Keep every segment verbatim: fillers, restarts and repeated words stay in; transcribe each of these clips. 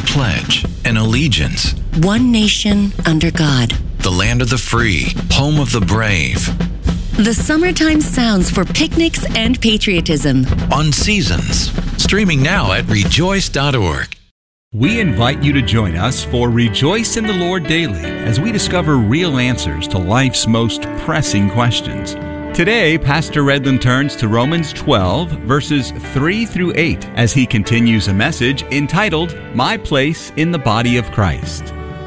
pledge, an allegiance. One nation under God. The land of the free, home of the brave. The summertime sounds for picnics and patriotism. On Seasons. Streaming now at rejoice dot org. We invite you to join us for Rejoice in the Lord Daily as we discover real answers to life's most pressing questions. Today, Pastor Redland turns to Romans twelve, verses three through eight, as he continues a message entitled, My Place in the Body of Christ.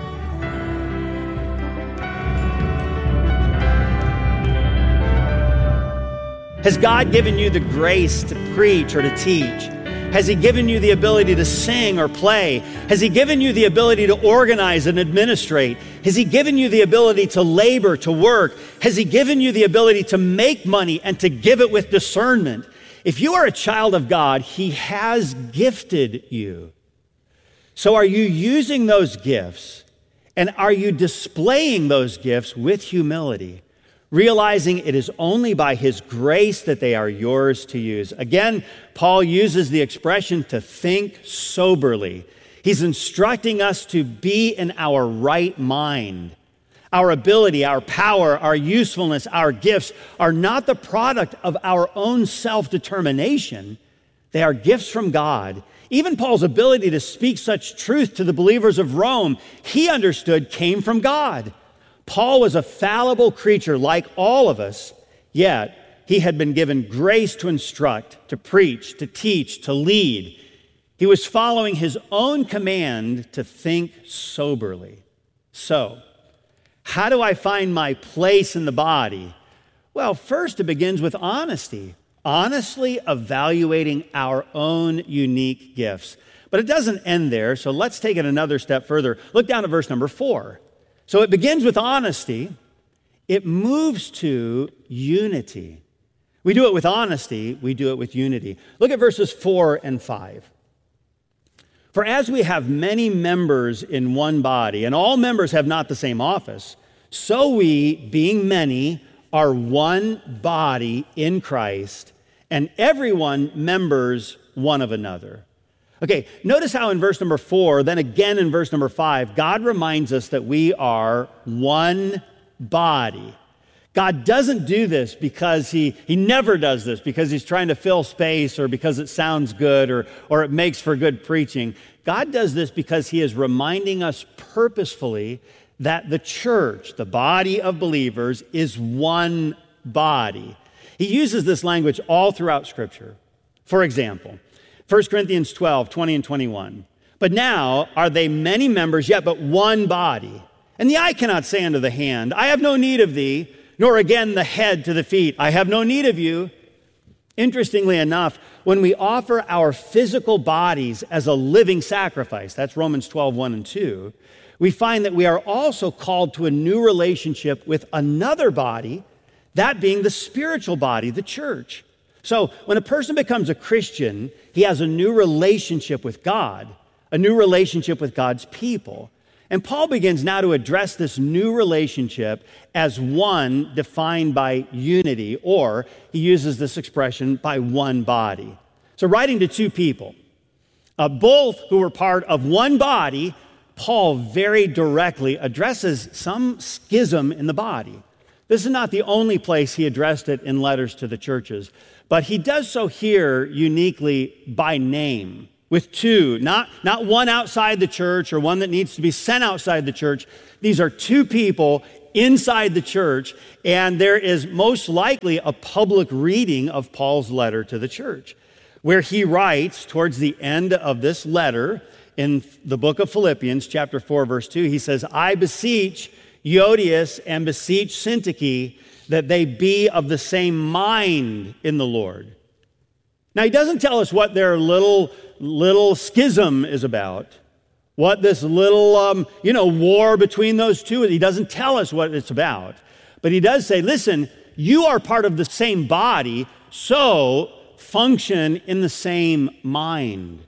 Has God given you the grace to preach or to teach? Has He given you the ability to sing or play? Has He given you the ability to organize and administrate? Has He given you the ability to labor, to work? Has He given you the ability to make money and to give it with discernment? If you are a child of God, He has gifted you. So are you using those gifts, and are you displaying those gifts with humility, realizing it is only by His grace that they are yours to use? Again, Paul uses the expression to think soberly. He's instructing us to be in our right mind. Our ability, our power, our usefulness, our gifts are not the product of our own self-determination. They are gifts from God. Even Paul's ability to speak such truth to the believers of Rome, he understood came from God. Paul was a fallible creature like all of us, yet he had been given grace to instruct, to preach, to teach, to lead. He was following his own command to think soberly. So, how do I find my place in the body? Well, first it begins with honesty, honestly evaluating our own unique gifts. But it doesn't end there, so let's take it another step further. Look down at verse number four. So it begins with honesty. It moves to unity. We do it with honesty. We do it with unity. Look at verses four and five. For as we have many members in one body, and all members have not the same office, so we, being many, are one body in Christ, and everyone members one of another. Okay, notice how in verse number four, then again in verse number five, God reminds us that we are one body. God doesn't do this because he, he never does this because he's trying to fill space or because it sounds good or, or it makes for good preaching. God does this because he is reminding us purposefully that the church, the body of believers, is one body. He uses this language all throughout Scripture. For example, First Corinthians twelve, twenty and twenty-one. But now are they many members, yet but one body. And the eye cannot say unto the hand, I have no need of thee, nor again the head to the feet, I have no need of you. Interestingly enough, when we offer our physical bodies as a living sacrifice, that's Romans twelve, one and two, we find that we are also called to a new relationship with another body, that being the spiritual body, the church. So when a person becomes a Christian, he has a new relationship with God, a new relationship with God's people. And Paul begins now to address this new relationship as one defined by unity, or he uses this expression, by one body. So writing to two people, uh, both who were part of one body, Paul very directly addresses some schism in the body. This is not the only place he addressed it in letters to the churches, but he does so here uniquely by name, with two, not, not one outside the church or one that needs to be sent outside the church. These are two people inside the church, and there is most likely a public reading of Paul's letter to the church, where he writes towards the end of this letter in the book of Philippians, chapter four, verse two, he says, I beseech Euodias and beseech Syntyche that they be of the same mind in the Lord. Now, he doesn't tell us what their little, little schism is about, what this little, um, you know, war between those two. He doesn't tell us what it's about. But he does say, listen, you are part of the same body, so function in the same mind.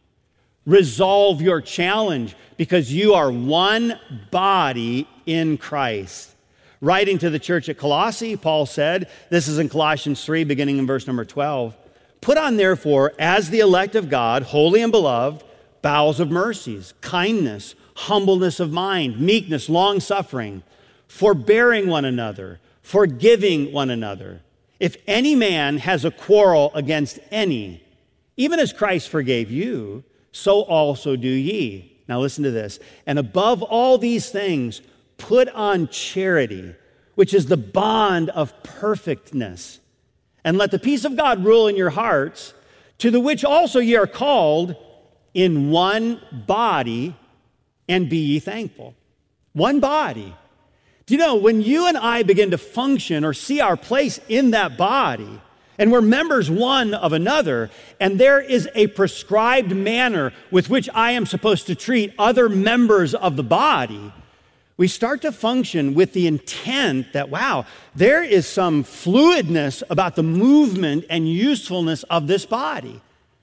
Resolve your challenge because you are one body in Christ. Writing to the church at Colossae, Paul said, this is in Colossians three, beginning in verse number twelve, put on therefore, as the elect of God, holy and beloved, bowels of mercies, kindness, humbleness of mind, meekness, long-suffering, forbearing one another, forgiving one another. If any man has a quarrel against any, even as Christ forgave you, so also do ye. Now listen to this. And above all these things, put on charity, which is the bond of perfectness. And let the peace of God rule in your hearts, to the which also ye are called in one body, and be ye thankful. One body. Do you know, when you and I begin to function or see our place in that body, and we're members one of another, and there is a prescribed manner with which I am supposed to treat other members of the body, we start to function with the intent that, wow, there is some fluidness about the movement and usefulness of this body.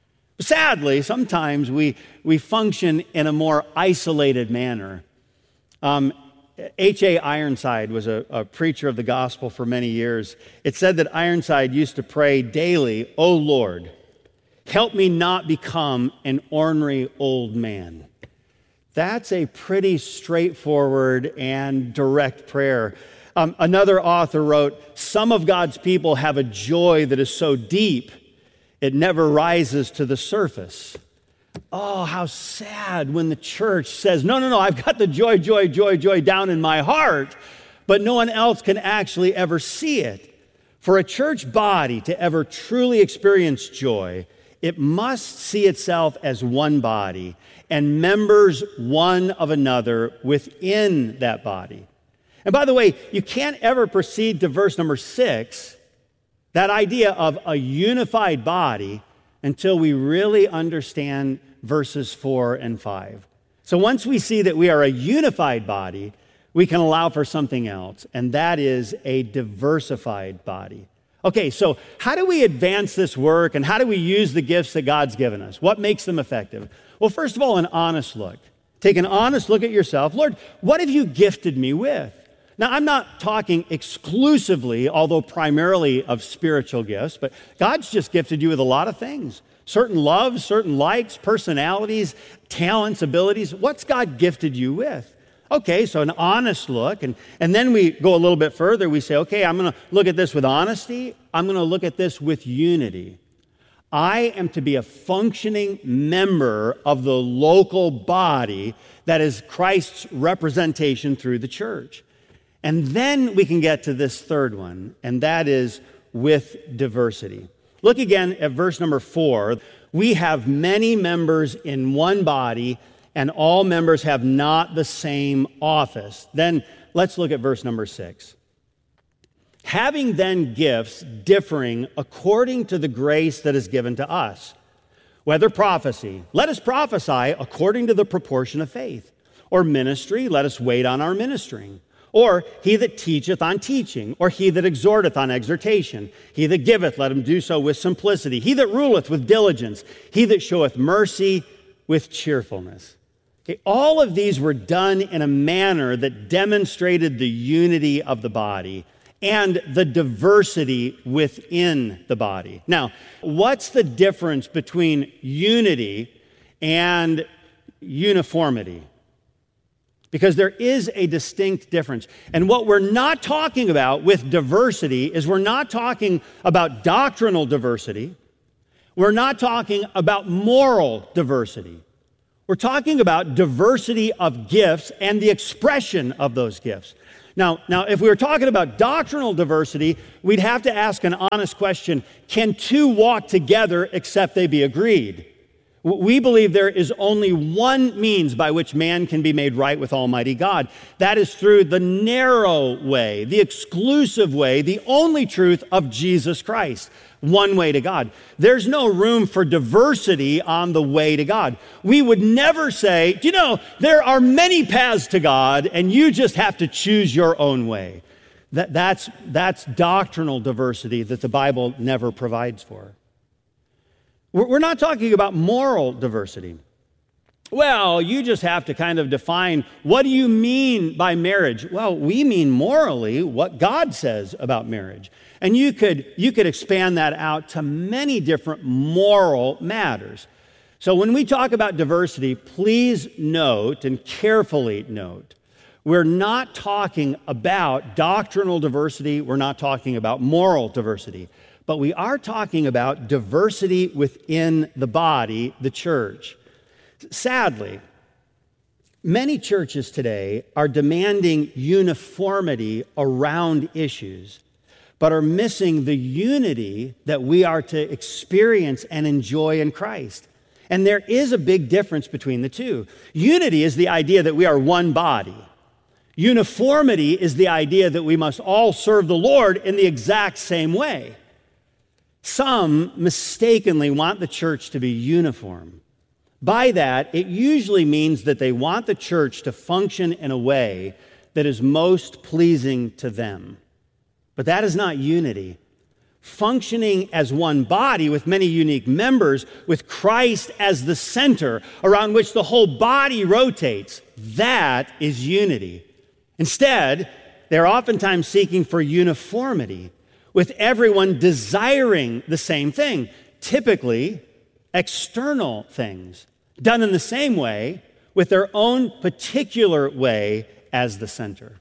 Sadly, sometimes we, we function in a more isolated manner. Um, H A Ironside was a, a preacher of the gospel for many years. It said that Ironside used to pray daily, "O Lord, help me not become an ornery old man." That's a pretty straightforward and direct prayer. Um, another author wrote, "Some of God's people have a joy that is so deep, it never rises to the surface." Oh, how sad when the church says, no, no, no, I've got the joy, joy, joy, joy down in my heart, but no one else can actually ever see it. For a church body to ever truly experience joy, it must see itself as one body and members one of another within that body. And by the way, you can't ever proceed to verse number six, that idea of a unified body, until we really understand verses four and five. So once we see that we are a unified body, we can allow for something else, and that is a diversified body. Okay, so how do we advance this work, and how do we use the gifts that God's given us? What makes them effective? Well, first of all, an honest look. Take an honest look at yourself. Lord, what have you gifted me with? Now, I'm not talking exclusively, although primarily, of spiritual gifts, but God's just gifted you with a lot of things. Certain loves, certain likes, personalities, talents, abilities. What's God gifted you with? Okay, so an honest look, and, and then we go a little bit further. We say, okay, I'm going to look at this with honesty. I'm going to look at this with unity. I am to be a functioning member of the local body that is Christ's representation through the church. And then we can get to this third one, and that is with diversity. Look again at verse number four. We have many members in one body, and all members have not the same office. Then let's look at verse number six. Having then gifts differing according to the grace that is given to us, whether prophecy, let us prophesy according to the proportion of faith, or ministry, let us wait on our ministering. Or he that teacheth on teaching, or he that exhorteth on exhortation. He that giveth, let him do so with simplicity. He that ruleth with diligence. He that showeth mercy with cheerfulness. Okay, all of these were done in a manner that demonstrated the unity of the body and the diversity within the body. Now, what's the difference between unity and uniformity? Because there is a distinct difference. And what we're not talking about with diversity is we're not talking about doctrinal diversity. We're not talking about moral diversity. We're talking about diversity of gifts and the expression of those gifts. Now, now, if we were talking about doctrinal diversity, we'd have to ask an honest question. Can two walk together except they be agreed? We believe there is only one means by which man can be made right with Almighty God. That is through the narrow way, the exclusive way, the only truth of Jesus Christ. One way to God. There's no room for diversity on the way to God. We would never say, you know, there are many paths to God and you just have to choose your own way. That, that's, that's doctrinal diversity that the Bible never provides for. We're not talking about moral diversity. Well, you just have to kind of define, what do you mean by marriage? Well, we mean morally what God says about marriage. And you could, you could expand that out to many different moral matters. So when we talk about diversity, please note and carefully note, we're not talking about doctrinal diversity, we're not talking about moral diversity, but we are talking about diversity within the body, the church. Sadly, many churches today are demanding uniformity around issues, but are missing the unity that we are to experience and enjoy in Christ. And there is a big difference between the two. Unity is the idea that we are one body. Uniformity is the idea that we must all serve the Lord in the exact same way. Some mistakenly want the church to be uniform. By that, it usually means that they want the church to function in a way that is most pleasing to them. But that is not unity. Functioning as one body with many unique members, with Christ as the center around which the whole body rotates, that is unity. Instead, they're oftentimes seeking for uniformity, with everyone desiring the same thing, typically external things, done in the same way, with their own particular way as the center.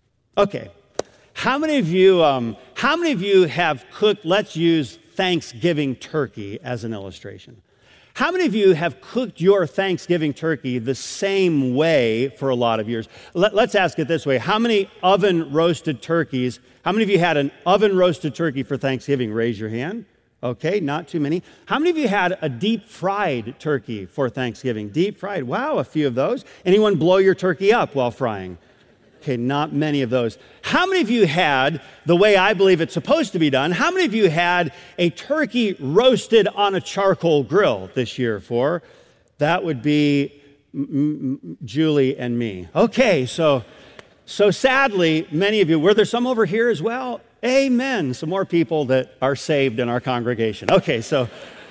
Okay. How many of you, um, how many of you have cooked, let's use Thanksgiving turkey as an illustration. How many of you have cooked your Thanksgiving turkey the same way for a lot of years? Let, let's ask it this way. How many oven roasted turkeys, how many of you had an oven roasted turkey for Thanksgiving? Raise your hand. Okay, not too many. How many of you had a deep fried turkey for Thanksgiving? Deep fried, wow, a few of those. Anyone blow your turkey up while frying? Okay, not many of those. How many of you had, the way I believe it's supposed to be done, how many of you had a turkey roasted on a charcoal grill this year for? That would be m- m- Julie and me. Okay, so, so sadly, many of you, were there some over here as well? Amen. Some more people that are saved in our congregation. Okay, so...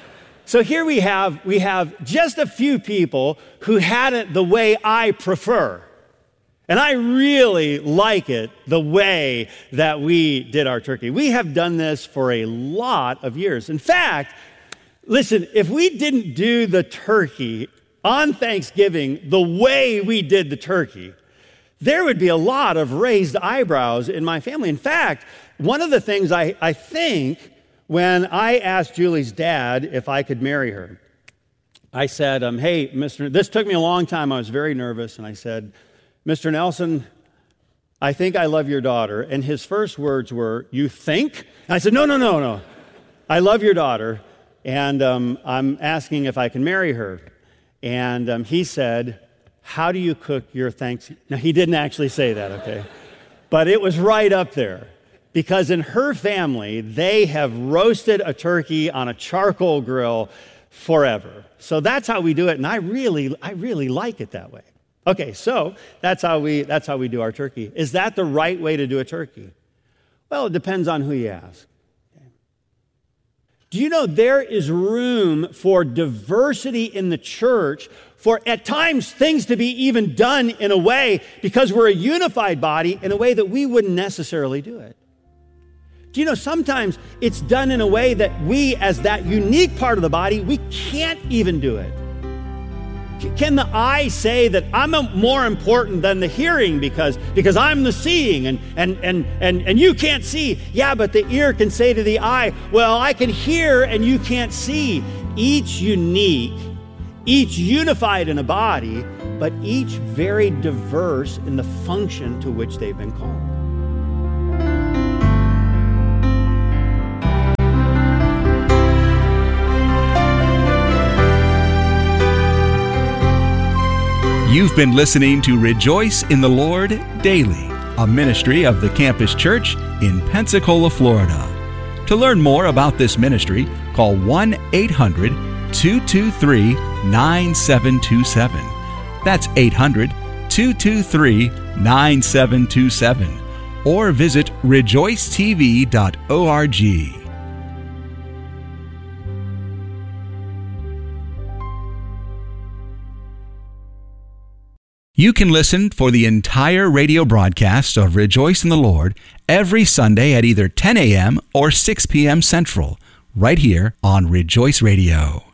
So here we have, we have just a few people who had it the way I prefer. And I really like it the way that we did our turkey. We have done this for a lot of years. In fact, listen, if we didn't do the turkey on Thanksgiving the way we did the turkey, there would be a lot of raised eyebrows in my family. In fact, one of the things I, I think when I asked Julie's dad if I could marry her, I said, um, hey, Mister This took me a long time. I was very nervous, and I said, Mister Nelson, I think I love your daughter. And his first words were, you think? And I said, no, no, no, no. I love your daughter, and um, I'm asking if I can marry her. And um, he said, how do you cook your Thanksgiving? Now, he didn't actually say that, okay? But it was right up there. Because in her family, they have roasted a turkey on a charcoal grill forever. So that's how we do it, and I really, I really like it that way. Okay, so that's how we that's how we do our turkey. Is that the right way to do a turkey? Well, it depends on who you ask. Okay. Do you know there is room for diversity in the church, for at times things to be even done in a way, because we're a unified body, in a way that we wouldn't necessarily do it? Do you know sometimes it's done in a way that we, as that unique part of the body, we can't even do it? Can the eye say that I'm more important than the hearing because, because I'm the seeing and, and, and, and, and you can't see? Yeah, but the ear can say to the eye, well, I can hear and you can't see. Each unique, each unified in a body, but each very diverse in the function to which they've been called. You've been listening to Rejoice in the Lord Daily, a ministry of the Campus Church in Pensacola, Florida. To learn more about this ministry, call one eight hundred two two three nine seven two seven. That's eight hundred two two three nine seven two seven. Or visit rejoice t v dot org. You can listen for the entire radio broadcast of Rejoice in the Lord every Sunday at either ten a.m. or six p.m. Central, right here on Rejoice Radio.